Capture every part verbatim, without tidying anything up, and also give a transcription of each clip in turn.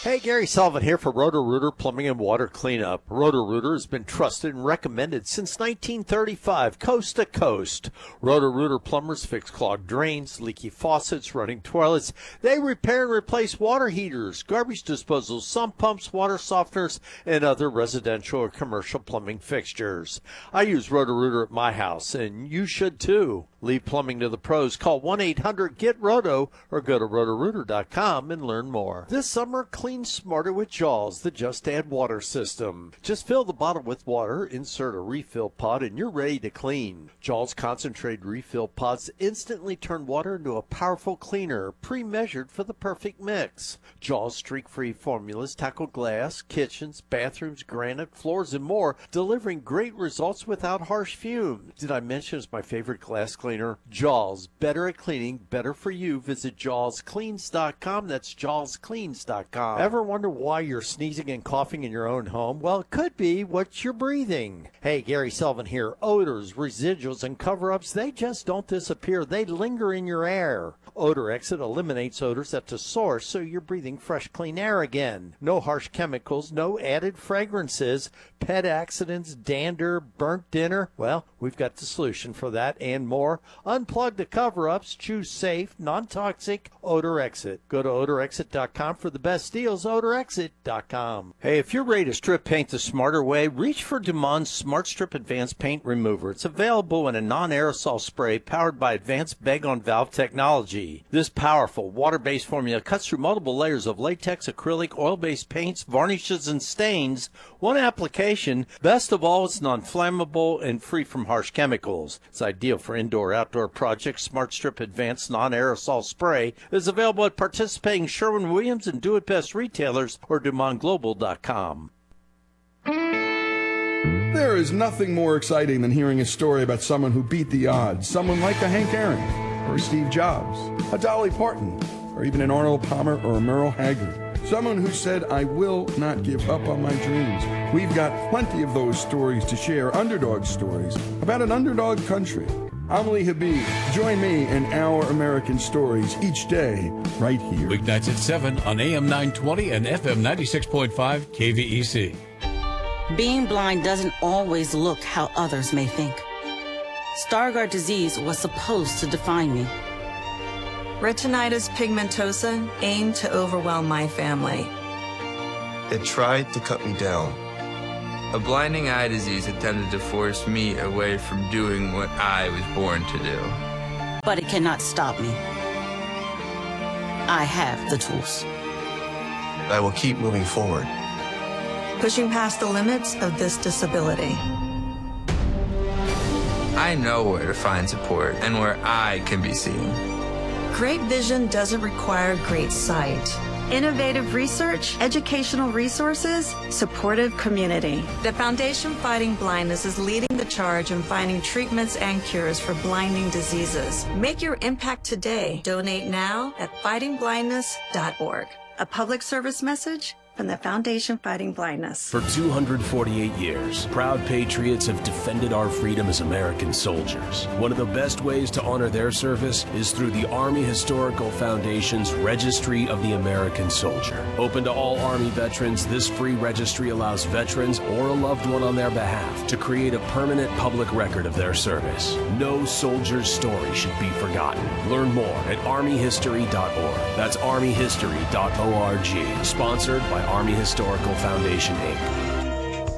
Hey, Gary Sullivan here for Roto-Rooter Plumbing and Water Cleanup. Roto-Rooter has been trusted and recommended since nineteen thirty-five, coast to coast. Roto-Rooter plumbers fix clogged drains, leaky faucets, running toilets. They repair and replace water heaters, garbage disposals, sump pumps, water softeners, and other residential or commercial plumbing fixtures. I use Roto-Rooter at my house, and you should too. Leave plumbing to the pros. Call one eight hundred get roto or go to roto rooter dot com and learn more. This summer, clean smarter with Jaws, the Just Add Water system. Just fill the bottle with water, insert a refill pod, and you're ready to clean. Jaws concentrated refill pods instantly turn water into a powerful cleaner, pre-measured for the perfect mix. Jaws streak-free formulas tackle glass, kitchens, bathrooms, granite, floors, and more, delivering great results without harsh fumes. Did I mention it's my favorite glass cleaner? Jaws, better at cleaning, better for you. Visit jaws cleans dot com. That's jaws cleans dot com. Ever wonder why you're sneezing and coughing in your own home? Well, it could be what you're breathing. Hey, Gary Sullivan here. Odors, residuals, and cover-ups, they just don't disappear. They linger in your air. Odor Exit eliminates odors at the source, so you're breathing fresh, clean air again. No harsh chemicals, no added fragrances, pet accidents, dander, burnt dinner. Well, we've got the solution for that and more. Unplug the cover-ups. Choose safe, non-toxic Odor Exit. Go to odor exit dot com for the best deals. odor exit dot com. Hey, if you're ready to strip paint the smarter way, reach for Dumond's Smart Strip Advanced Paint Remover. It's available in a non-aerosol spray powered by advanced bag-on-valve technology. This powerful water-based formula cuts through multiple layers of latex, acrylic, oil-based paints, varnishes, and stains. One application. Best of all, it's non-flammable and free from harsh chemicals. It's ideal for indoor outdoor projects. Smart Strip Advanced Non-Aerosol Spray is available at participating Sherwin-Williams and Do It Best retailers or dumond global dot com. There is nothing more exciting than hearing a story about someone who beat the odds. Someone like a Hank Aaron, or a Steve Jobs, a Dolly Parton, or even an Arnold Palmer or a Merle Haggard. Someone who said, I will not give up on my dreams. We've got plenty of those stories to share, underdog stories, about an underdog country. I'm Lee Habib. Join me in Our American Stories each day, right here. Weeknights at seven on A M nine twenty and F M ninety-six point five K V E C. Being blind doesn't always look how others may think. Stargardt disease was supposed to define me. Retinitis pigmentosa aimed to overwhelm my family. It tried to cut me down. A blinding eye disease attempted to force me away from doing what I was born to do. But it cannot stop me. I have the tools. I will keep moving forward. Pushing past the limits of this disability. I know where to find support and where I can be seen. Great vision doesn't require great sight. Innovative research, educational resources, supportive community. The Foundation Fighting Blindness is leading the charge in finding treatments and cures for blinding diseases. Make your impact today. Donate now at fighting blindness dot org. A public service message from the Foundation Fighting Blindness. For two hundred forty-eight years, proud patriots have defended our freedom as American soldiers. One of the best ways to honor their service is through the Army Historical Foundation's Registry of the American Soldier. Open to all Army veterans, this free registry allows veterans or a loved one on their behalf to create a permanent public record of their service. No soldier's story should be forgotten. Learn more at army history dot org. That's army history dot org. Sponsored by Army Historical Foundation, Incorporated.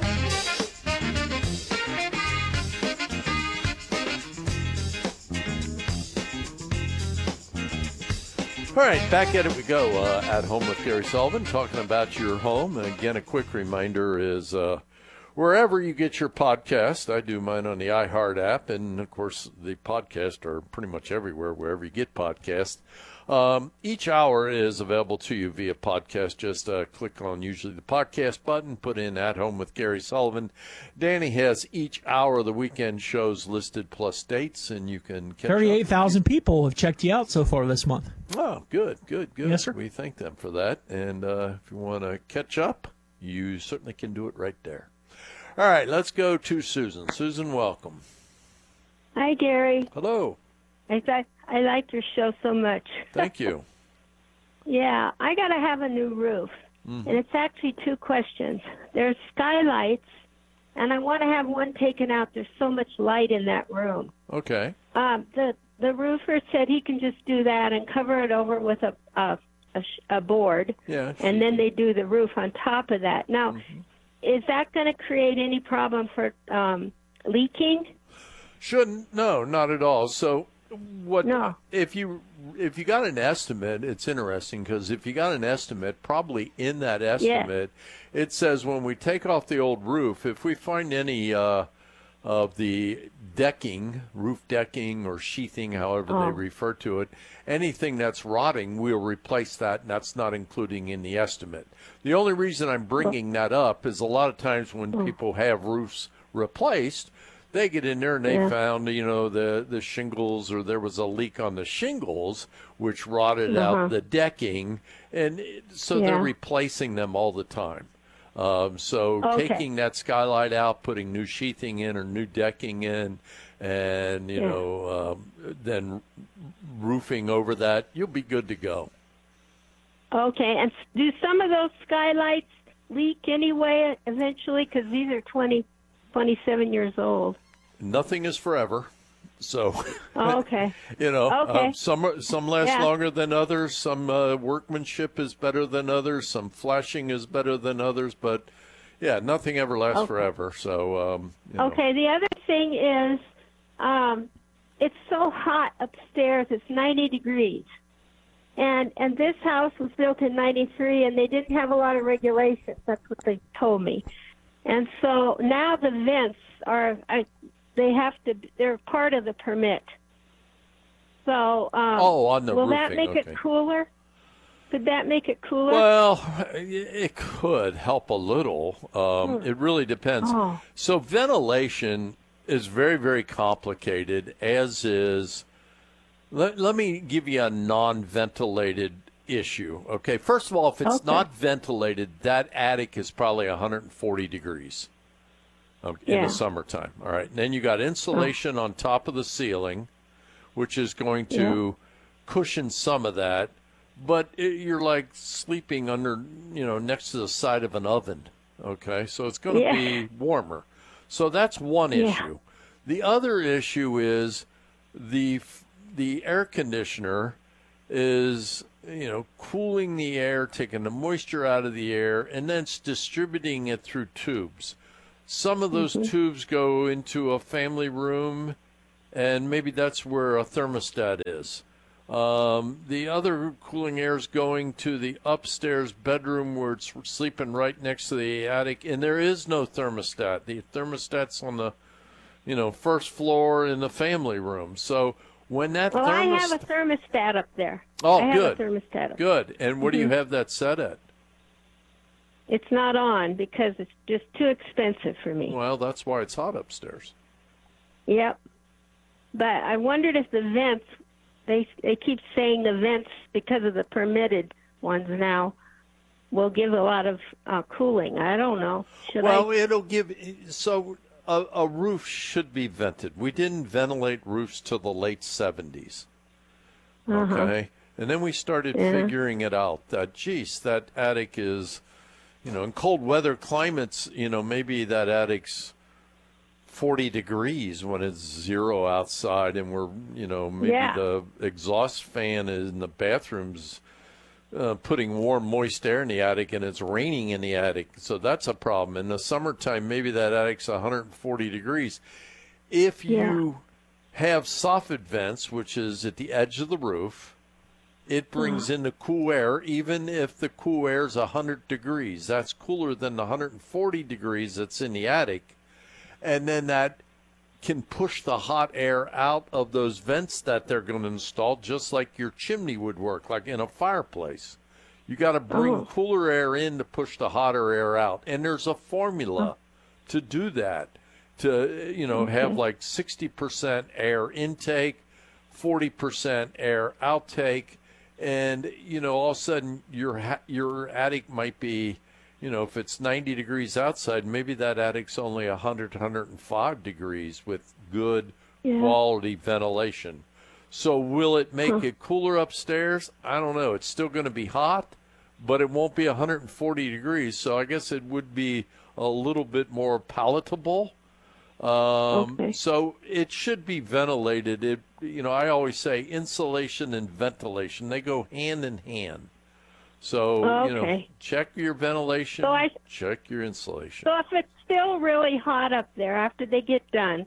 All right, back at it we go. Uh, at home with Gary Sullivan, talking about your home. And again, a quick reminder is uh, wherever you get your podcast, I do mine on the iHeart app, and of course the podcasts are pretty much everywhere, wherever you get podcasts. Um, each hour is available to you via podcast. Just uh, click on usually the podcast button, put in At Home with Gary Sullivan. Danny has each hour of the weekend shows listed plus dates, and you can catch thirty-eight thousand people have checked you out so far this month. Oh, good, good, good. Yes, sir. We thank them for that. And uh, if you want to catch up, you certainly can do it right there. All right, let's go to Susan. Susan, welcome. Hi, Gary. Hello. I thought I like your show so much. Thank you. Yeah, I got to have a new roof. and it's actually two questions. There's skylights, and I want to have one taken out. There's so much light in that room. Okay. Um, the the roofer said he can just do that and cover it over with a a, a, sh- a board, Yeah. and then they do the roof on top of that. Now, Mm-hmm. is that going to create any problem for um, leaking? Shouldn't. No, not at all. So what No. if you if you got an estimate, it's interesting because if you got an estimate, probably in that estimate, it says when we take off the old roof, if we find any uh, of the decking, roof decking or sheathing, however Oh. they refer to it, anything that's rotting, we'll replace that, and that's not including in the estimate. The only reason I'm bringing that up is a lot of times when Oh. people have roofs replaced, they get in there and they Yeah. found, you know, the, the shingles, or there was a leak on the shingles, which rotted Uh-huh. out the decking. And it- so they're Yeah. replacing them all the time. Um, so Okay. taking that skylight out, putting new sheathing in or new decking in, and, you Yeah. know, um, then roofing over that, you'll be good to go. Okay, and s- do some of those skylights leak anyway eventually? Because these are twenty, twenty-seven years old. Nothing is forever. So, Oh, okay. you know, Okay. um, some are- some last Yeah. longer than others. Some uh, workmanship is better than others. Some flashing is better than others. But yeah, nothing ever lasts Okay. forever. So, um, you know. Okay, the other thing is um, it's so hot upstairs. It's ninety degrees. And and this house was built in ninety-three, and they didn't have a lot of regulations. That's what they told me. And so now the vents are, I, they have to, they're part of the permit. So um, Oh, on the will that roofing, make okay. it cooler? Could that make it cooler? Well, it could help a little. Um, Hmm. It really depends. Oh. So ventilation is very, very complicated, as is. Let, let me give you a non-ventilated issue. Okay, first of all, if it's Okay. not ventilated, that attic is probably one hundred forty degrees okay, in Yeah. the summertime. All right, and then you got insulation on top of the ceiling, which is going to cushion some of that. But it, you're like sleeping under, you know, next to the side of an oven. Okay, so it's going to Yeah. be warmer. So that's one Yeah. issue. The other issue is the the air conditioner is, you know, cooling the air, taking the moisture out of the air, and then it's distributing it through tubes. Some of those Mhm. tubes go into a family room, and maybe that's where a thermostat is. Um, the other cooling air is going to the upstairs bedroom where it's sleeping right next to the attic, and there is no thermostat. The thermostat's on the, you know, first floor in the family room. So when that well, I have a thermostat, thermostat up there. oh, I have good, a thermostat up. good. And what do you Mhm. have that set at? It's not on because it's just too expensive for me. Well, that's why it's hot upstairs. Yep. But I wondered if the vents, they they keep saying the vents, because of the permitted ones now, will give a lot of uh, cooling. I don't know. Should well, I? it'll give. So a, a roof should be vented. We didn't ventilate roofs till the late seventies. Uh-huh. Okay, and then we started Yeah. figuring it out. That geez, that attic is, you know, in cold weather climates, you know, maybe that attic's forty degrees when it's zero outside, and we're, you know, maybe Yeah. the exhaust fan in the bathrooms uh, putting warm, moist air in the attic, and it's raining in the attic. So that's a problem. In the summertime, maybe that attic's one hundred forty degrees. If you have soffit vents, which is at the edge of the roof, it brings in the cool air, even if the cool air is one hundred degrees. That's cooler than the one hundred forty degrees that's in the attic. And then that can push the hot air out of those vents that they're going to install, just like your chimney would work, like in a fireplace. You got to bring Oh. cooler air in to push the hotter air out. And there's a formula to do that, to, you know, have Okay. like sixty percent air intake, forty percent air outtake. And, you know, all of a sudden your ha- your attic might be, you know, if it's ninety degrees outside, maybe that attic's only one hundred, one hundred five degrees with good Yeah. quality ventilation. So will it make Huh. it cooler upstairs? I don't know. It's still going to be hot, but it won't be one hundred forty degrees, so I guess it would be a little bit more palatable. Um, Okay. So it should be ventilated. It, you know, I always say insulation and ventilation, they go hand in hand. So, you know, Okay. check your ventilation, So I- check your insulation. So if it's still really hot up there after they get done,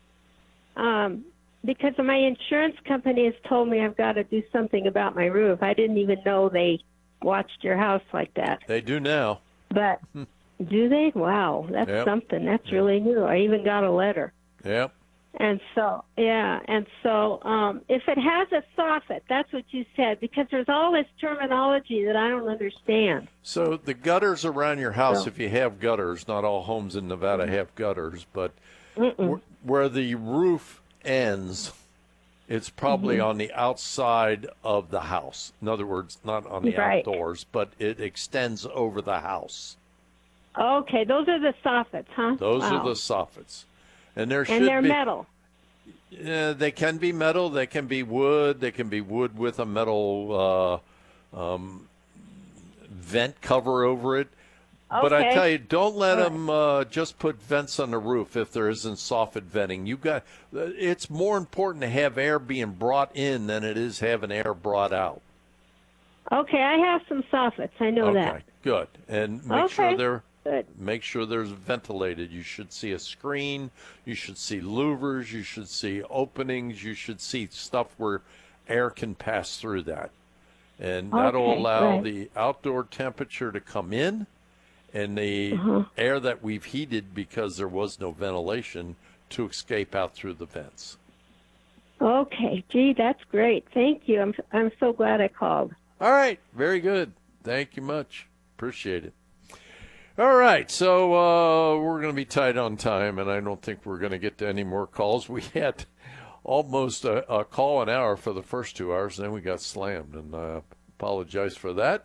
um, because my insurance company has told me I've got to do something about my roof. I didn't even know they watched your house like that. They do now. But do they? Wow, that's Yep. something. That's really new. I even got a letter. Yep. And so, yeah, and so um, if it has a soffit, that's what you said, because there's all this terminology that I don't understand. So the gutters around your house, So- if you have gutters, not all homes in Nevada Mm-hmm. have gutters, but wh- where the roof ends, it's probably Mhm. on the outside of the house. In other words, not on the Right. outdoors, but it extends over the house. Okay, those are the soffits, huh? Those Wow. are the soffits. And there should And they're be, metal. Yeah, they can be metal. They can be wood. They can be wood with a metal uh, um, vent cover over it. But I Okay. tell you, don't let All right. them uh, just put vents on the roof if there isn't soffit venting. You got. It's more important to have air being brought in than it is having air brought out. Okay, I have some soffits. I know okay, that. good. And make sure Okay, they're good. make sure there's ventilated. You should see a screen. You should see louvers. You should see openings. You should see stuff where air can pass through that, and that'll Okay, allow right. the outdoor temperature to come in, and the Uh-huh. air that we've heated because there was no ventilation to escape out through the vents. Okay, gee, that's great. Thank you. I'm I'm so glad I called. All right. Very good. Thank you much. Appreciate it. All right. So uh, we're going to be tight on time, and I don't think we're going to get to any more calls. We had almost a, a call an hour for the first two hours, and then we got slammed, and I apologize for that.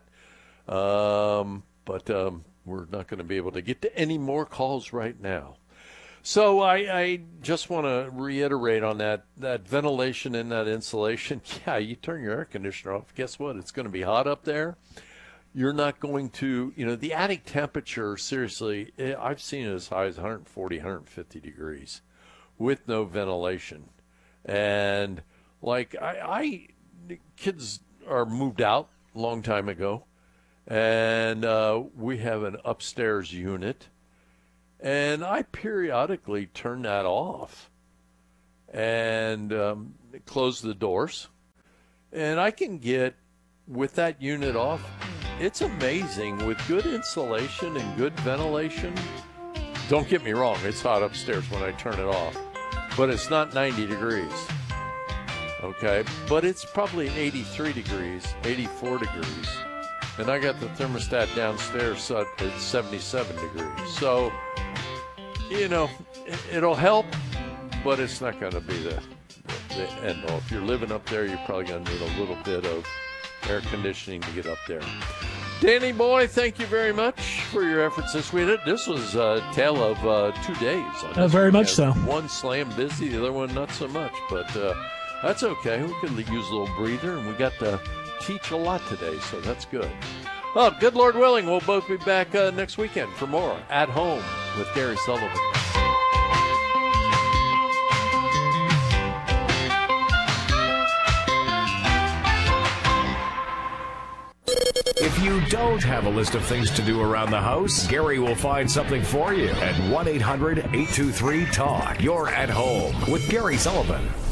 Um, but um, we're not going to be able to get to any more calls right now. So I, I just want to reiterate on that, that ventilation and that insulation. Yeah, you turn your air conditioner off. Guess what? It's going to be hot up there. You're not going to, you know, the attic temperature, seriously, eh, I've seen it as high as one forty, one fifty degrees with no ventilation. And like I, I the kids are moved out a long time ago, and uh, we have an upstairs unit. And I periodically turn that off and um, close the doors. And I can get, with that unit off, it's amazing with good insulation and good ventilation. Don't get me wrong, it's hot upstairs when I turn it off. But it's not ninety degrees. Okay? But it's probably eighty-three degrees, eighty-four degrees. And I got the thermostat downstairs set at seventy-seven degrees. So, you know, it, it'll help, but it's not going to be the, the end all. If you're living up there, you're probably going to need a little bit of air conditioning to get up there. Danny boy, thank you very much for your efforts this week. This was a tale of uh, two days. on Uh, this very much weekend. so. One slam busy, the other one not so much. But uh, that's okay. We could use a little breather, and we got to teach a lot today, so that's good. Well, good Lord willing, we'll both be back uh, next weekend for more At Home with Gary Sullivan. If you don't have a list of things to do around the house, Gary will find something for you at one eight hundred eight two three talk. You're at home with Gary Sullivan.